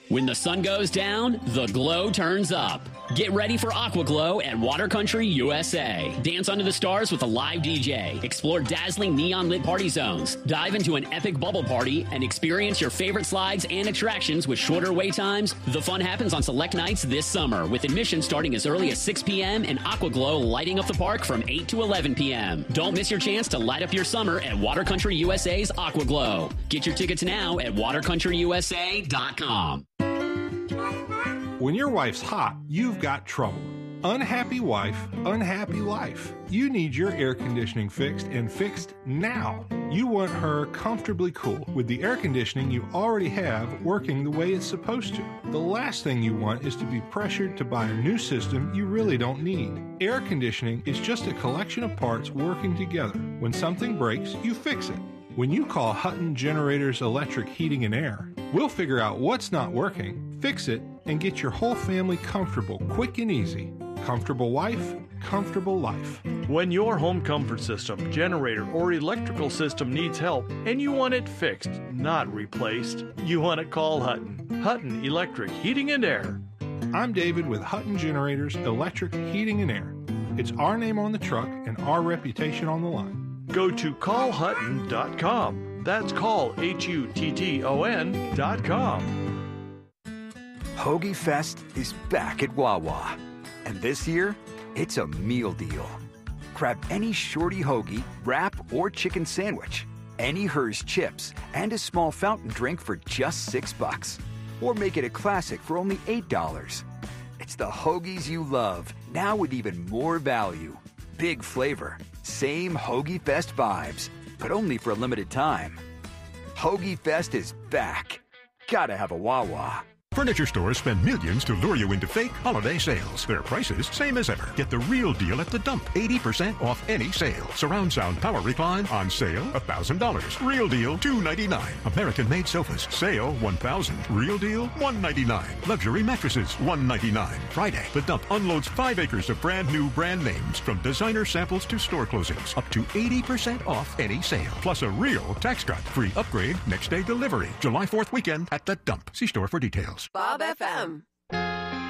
When the sun goes down, the glow turns up. Get ready for Aqua Glow at Water Country USA. Dance under the stars with a live DJ. Explore dazzling neon-lit party zones. Dive into an epic bubble party and experience your favorite slides and attractions with shorter wait times. The fun happens on select nights this summer, with admission starting as early as 6 p.m. and Aqua Glow lighting up the park from 8 to 11 p.m. Don't miss your chance to light up your summer at Water Country USA's Aqua Glow. Get your tickets now at watercountryusa.com. When your wife's hot, you've got trouble. Unhappy wife, unhappy life. You need your air conditioning fixed, and fixed now. You want her comfortably cool with the air conditioning you already have working the way it's supposed to. The last thing you want is to be pressured to buy a new system you really don't need. Air conditioning is just a collection of parts working together. When something breaks, you fix it. When you call Hutton Generators Electric Heating and Air, we'll figure out what's not working, fix it, and get your whole family comfortable, quick and easy. Comfortable wife, comfortable life. When your home comfort system, generator, or electrical system needs help and you want it fixed, not replaced, you want to call Hutton. Hutton Electric Heating and Air. I'm David with Hutton Generators Electric Heating and Air. It's our name on the truck and our reputation on the line. Go to callhutton.com. That's callhutton.com. Hoagie Fest is back at Wawa. And this year, it's a meal deal. Grab any shorty hoagie, wrap, or chicken sandwich, any Hers chips, and a small fountain drink for just $6. Or make it a classic for only $8. It's the hoagies you love, now with even more value. Big flavor, same Hoagie Fest vibes, but only for a limited time. Hoagie Fest is back. Gotta have a Wawa. Furniture stores spend millions to lure you into fake holiday sales. Their prices, same as ever. Get the real deal at the dump. 80% off any sale. Surround sound power recline on sale, $1,000. Real deal, $299. American-made sofas, sale, $1,000. Real deal, $199. Luxury mattresses, $199. Friday, the dump unloads 5 acres of brand new brand names, from designer samples to store closings. Up to 80% off any sale. Plus a real tax cut. Free upgrade, next day delivery. July 4th weekend at the dump. See store for details. Bob FM.